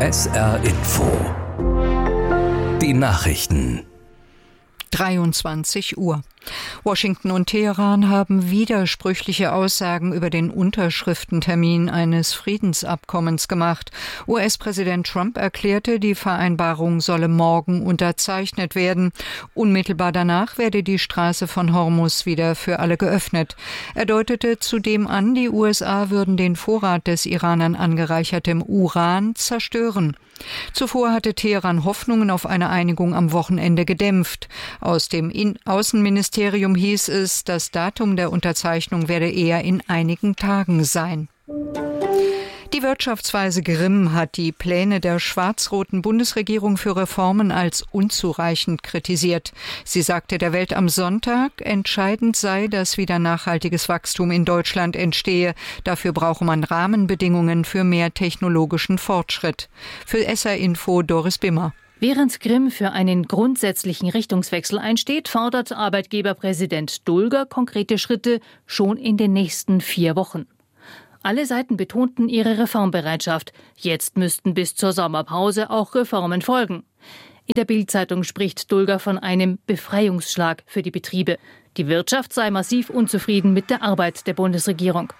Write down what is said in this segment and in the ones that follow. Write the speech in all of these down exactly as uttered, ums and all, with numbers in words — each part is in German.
S R Info. Die Nachrichten. dreiundzwanzig Uhr. Washington und Teheran haben widersprüchliche Aussagen über den Unterschriftentermin eines Friedensabkommens gemacht. U S-Präsident Trump erklärte, die Vereinbarung solle morgen unterzeichnet werden. Unmittelbar danach werde die Straße von Hormuz wieder für alle geöffnet. Er deutete zudem an, die U S A würden den Vorrat des Iranern angereichertem Uran zerstören. Zuvor hatte Teheran Hoffnungen auf eine Einigung am Wochenende gedämpft. Aus dem In- Außenministerium hieß es, das Datum der Unterzeichnung werde eher in einigen Tagen sein. Die Wirtschaftsweise Grimm hat die Pläne der schwarz-roten Bundesregierung für Reformen als unzureichend kritisiert. Sie sagte der Welt am Sonntag, entscheidend sei, dass wieder nachhaltiges Wachstum in Deutschland entstehe. Dafür brauche man Rahmenbedingungen für mehr technologischen Fortschritt. Für S R Info Doris Bimmer. Während Grimm für einen grundsätzlichen Richtungswechsel einsteht, fordert Arbeitgeberpräsident Dulger konkrete Schritte schon in den nächsten vier Wochen. Alle Seiten betonten ihre Reformbereitschaft. Jetzt müssten bis zur Sommerpause auch Reformen folgen. In der Bild-Zeitung spricht Dulger von einem Befreiungsschlag für die Betriebe. Die Wirtschaft sei massiv unzufrieden mit der Arbeit der Bundesregierung.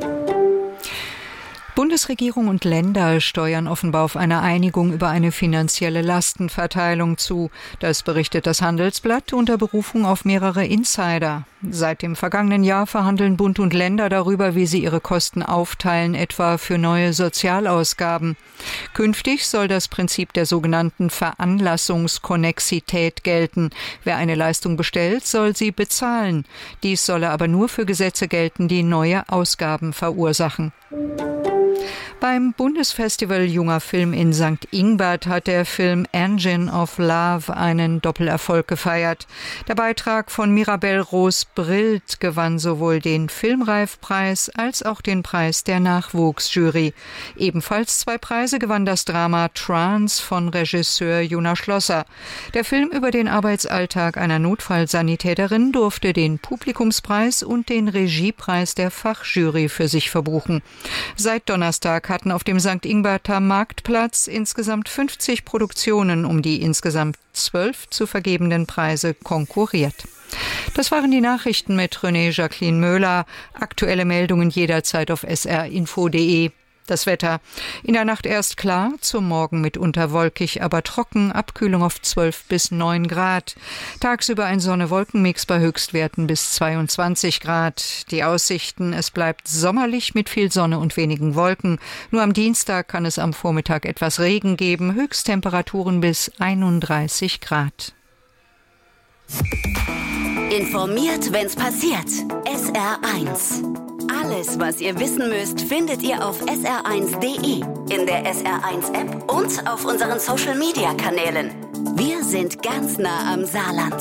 Bundesregierung und Länder steuern offenbar auf eine Einigung über eine finanzielle Lastenverteilung zu. Das berichtet das Handelsblatt unter Berufung auf mehrere Insider. Seit dem vergangenen Jahr verhandeln Bund und Länder darüber, wie sie ihre Kosten aufteilen, etwa für neue Sozialausgaben. Künftig soll das Prinzip der sogenannten Veranlassungskonnexität gelten. Wer eine Leistung bestellt, soll sie bezahlen. Dies solle aber nur für Gesetze gelten, die neue Ausgaben verursachen. Beim Bundesfestival Junger Film in Sankt Ingbert hat der Film Engine of Love einen Doppelerfolg gefeiert. Der Beitrag von Mirabel Roos-Brildt gewann sowohl den Filmreifpreis als auch den Preis der Nachwuchsjury. Ebenfalls zwei Preise gewann das Drama Trance von Regisseur Jonas Schlosser. Der Film über den Arbeitsalltag einer Notfallsanitäterin durfte den Publikumspreis und den Regiepreis der Fachjury für sich verbuchen. Seit Donnerstag hatten auf dem Sankt Ingberter Marktplatz insgesamt fünfzig Produktionen um die insgesamt zwölf zu vergebenden Preise konkurriert. Das waren die Nachrichten mit René Jacqueline Möhler. Aktuelle Meldungen jederzeit auf s r info punkt d e. Das Wetter. In der Nacht erst klar, zum Morgen mitunter wolkig, aber trocken, Abkühlung auf zwölf bis neun Grad. Tagsüber ein Sonne-Wolken-Mix bei Höchstwerten bis zweiundzwanzig Grad. Die Aussichten, es bleibt sommerlich mit viel Sonne und wenigen Wolken. Nur am Dienstag kann es am Vormittag etwas Regen geben, Höchsttemperaturen bis einunddreißig Grad. Informiert, wenn's passiert. S R eins. Alles, was ihr wissen müsst, findet ihr auf s r eins punkt d e, in der S R eins App und auf unseren Social-Media-Kanälen. Wir sind ganz nah am Saarland.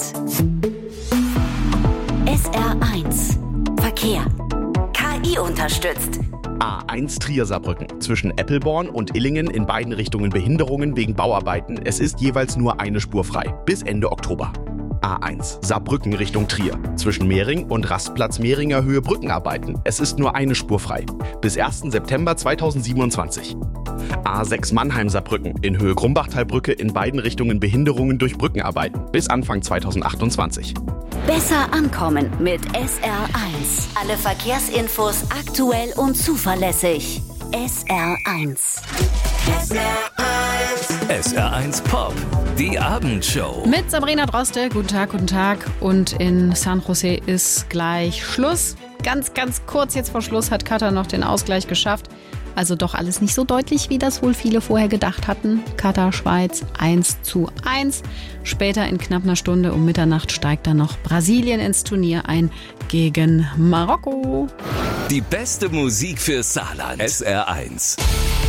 S R eins. Verkehr. K I unterstützt. A eins Trier-Saarbrücken. Zwischen Eppelborn und Illingen in beiden Richtungen Behinderungen wegen Bauarbeiten. Es ist jeweils nur eine Spur frei. Bis Ende Oktober. A eins Saarbrücken Richtung Trier. Zwischen Mehring und Rastplatz Mehringer Höhe Brückenarbeiten. Es ist nur eine Spur frei. Bis ersten September zweitausendsiebenundzwanzig. A sechs Mannheim-Saarbrücken in Höhe Grumbachtalbrücke in beiden Richtungen Behinderungen durch Brückenarbeiten. Bis Anfang zweitausendachtundzwanzig. Besser ankommen mit S R eins. Alle Verkehrsinfos aktuell und zuverlässig. S R eins. S R eins. S R eins Pop. Die Abendshow. Mit Sabrina Droste. Guten Tag, guten Tag. Und in San Jose ist gleich Schluss. Ganz, ganz kurz jetzt vor Schluss hat Katar noch den Ausgleich geschafft. Also doch alles nicht so deutlich, wie das wohl viele vorher gedacht hatten. Katar, Schweiz eins zu eins. Später in knapp einer Stunde um Mitternacht steigt dann noch Brasilien ins Turnier ein gegen Marokko. Die beste Musik für Saarland. S R eins.